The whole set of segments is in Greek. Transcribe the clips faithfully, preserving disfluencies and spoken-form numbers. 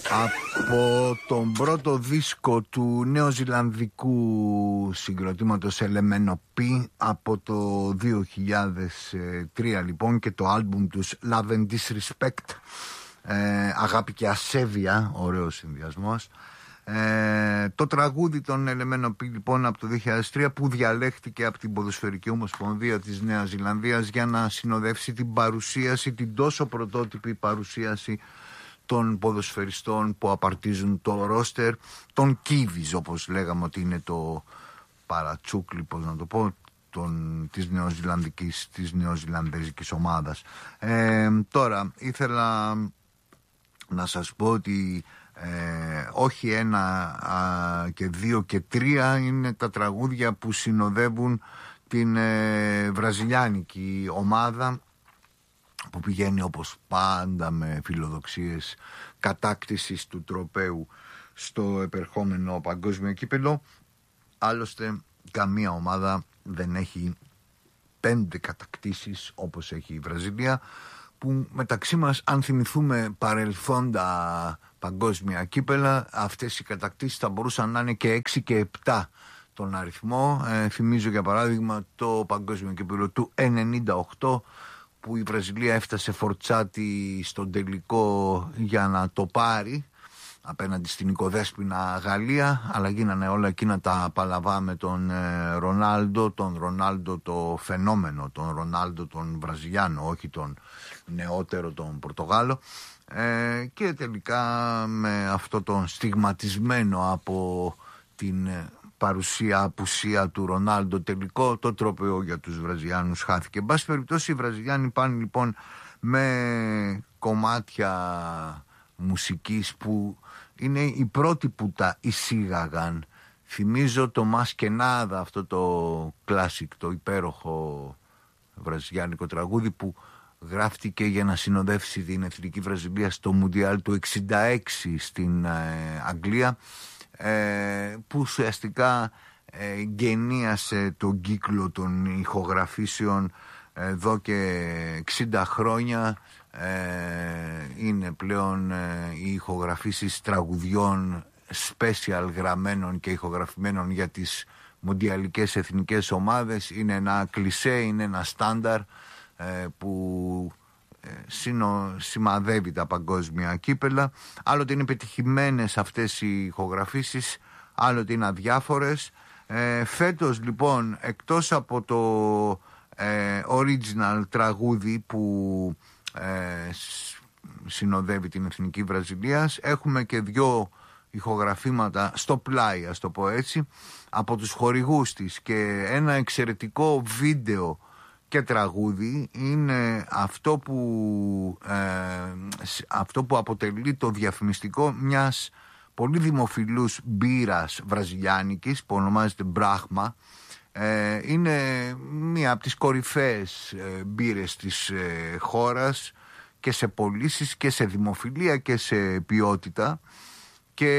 Από τον πρώτο δίσκο του νεοζηλανδικού συγκροτήματος Elemental P από το δύο χιλιάδες τρία λοιπόν, και το άλμπουμ τους Love and Disrespect, ε, αγάπη και ασέβεια, ωραίος συνδυασμός. Ε, το τραγούδι των Elemental P λοιπόν από το δύο χιλιάδες τρία, που διαλέχθηκε από την Ποδοσφαιρική Ομοσπονδία της Νέας Ζηλανδίας για να συνοδεύσει την παρουσίαση, την τόσο πρωτότυπη παρουσίαση των ποδοσφαιριστών που απαρτίζουν το ρόστερ των Kiwis, όπως λέγαμε ότι είναι το παρατσούκλι, πώς να το πω, των, της νεοζηλανδικής, της νεοζηλανδέζικης ομάδας. Ε, τώρα ήθελα να σας πω ότι ε, όχι ένα α, και δύο και τρία είναι τα τραγούδια που συνοδεύουν την ε, βραζιλιάνικη ομάδα, που πηγαίνει όπως πάντα με φιλοδοξίες κατάκτησης του τροπαίου στο επερχόμενο παγκόσμιο κύπελλο. Άλλωστε καμία ομάδα δεν έχει πέντε κατακτήσεις όπως έχει η Βραζιλία, που μεταξύ μας, αν θυμηθούμε παρελθόντα παγκόσμια κύπελλα, αυτές οι κατακτήσεις θα μπορούσαν να είναι και έξι και επτά τον αριθμό. Ε, θυμίζω για παράδειγμα το παγκόσμιο κύπελλο του ενενήντα οκτώ, που η Βραζιλία έφτασε φορτσάτη στον τελικό για να το πάρει απέναντι στην οικοδέσποινα Γαλλία, αλλά γίνανε όλα εκείνα τα παλαβά με τον ε, Ρονάλντο, τον Ρονάλντο το φαινόμενο, τον Ρονάλντο τον Βραζιλιάνο, όχι τον νεότερο τον Πορτογάλο, ε, και τελικά με αυτό τον στιγματισμένο από την παρουσία, απουσία του Ρονάλντο τελικό, το τρόπαιο για τους Βραζιλιάνους χάθηκε. Εν πάση περιπτώσει, οι Βραζιλιάνοι πάνε λοιπόν με κομμάτια μουσικής που είναι οι πρώτοι που τα εισήγαγαν. Θυμίζω το Μασκενάδα, αυτό το κλάσικ, το υπέροχο βραζιλιάνικο τραγούδι που γράφτηκε για να συνοδεύσει την εθνική Βραζιλία στο Μουντιάλ του εξήντα έξι στην ε, Αγγλία, ε, που ουσιαστικά ε, γενίασε τον κύκλο των ηχογραφήσεων εδώ και εξήντα χρόνια. Ε, είναι πλέον ε, οι ηχογραφήσεις τραγουδιών special γραμμένων και ηχογραφημένων για τις μουντιαλικές εθνικές ομάδες. Είναι ένα κλισέ, είναι ένα στάνταρ ε, που ε, συνο, σημαδεύει τα παγκόσμια κύπελλα. Άλλοτε είναι πετυχημένες αυτές οι ηχογραφήσεις, άλλοτε είναι αδιάφορες. Ε, φέτος λοιπόν, εκτός από το ε, original τραγούδι που ε, συνοδεύει την εθνική Βραζιλίας, έχουμε και δυο ηχογραφήματα στο πλάι, ας το πω έτσι, από τους χορηγούς της, και ένα εξαιρετικό βίντεο και τραγούδι είναι αυτό που, ε, αυτό που αποτελεί το διαφημιστικό μιας πολύ δημοφιλούς μπύρας βραζιλιάνικης που ονομάζεται Brahma. Ε, είναι μία από τις κορυφαίες ε, μπύρες της ε, χώρας, και σε πωλήσεις και σε δημοφιλία και σε ποιότητα, και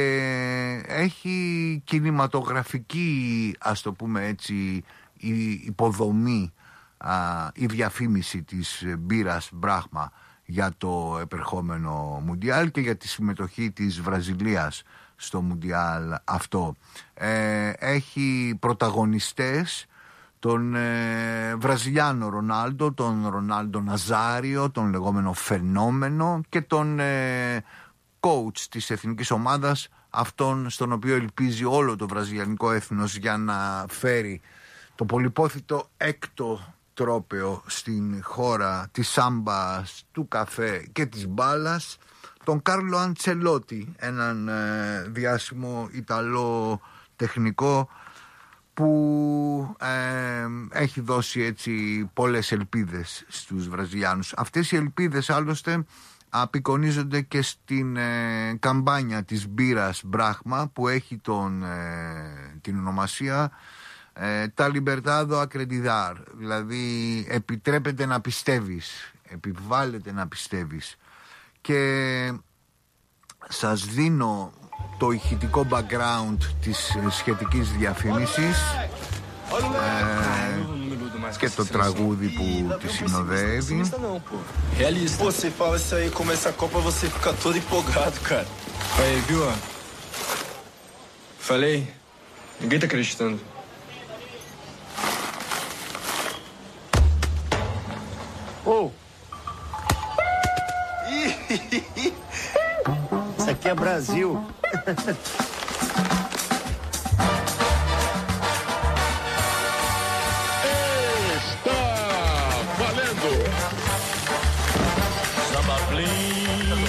έχει κινηματογραφική, ας το πούμε έτσι, η υποδομή, α, η διαφήμιση της μπύρας Brahma για το επερχόμενο Μουντιάλ και για τη συμμετοχή της Βραζιλίας στο Μουντιάλ αυτό. Ε, έχει πρωταγωνιστές τον ε, Βραζιλιάνο Ρονάλντο, τον Ρονάλντο Ναζάριο, τον λεγόμενο φαινόμενο, και τον ε, coach της εθνικής ομάδας, αυτόν στον οποίο ελπίζει όλο το βραζιλιανικό έθνος για να φέρει το πολυπόθητο έκτο τρόπαιο στην χώρα της σάμπας, του καφέ και της μπάλας, τον Κάρλο Αντσελότη, έναν ε, διάσημο Ιταλό τεχνικό που ε, έχει δώσει έτσι πολλές ελπίδες στους Βραζιλιάνους. Αυτές οι ελπίδες άλλωστε απεικονίζονται και στην ε, καμπάνια της μπύρας Brahma, που έχει τον, ε, την ονομασία ε, «Τα Libertado Acreditar», δηλαδή επιτρέπεται να πιστεύεις, επιβάλλεται να πιστεύεις. Και σας δίνω το ηχητικό background της σχετικής διαφήμισης ε, και το τραγούδι που τη συνοδεύει. Aí, viu? Falei, ninguém tá acreditando. Oh. Isso aqui é Brasil. Está valendo! Samba Blim.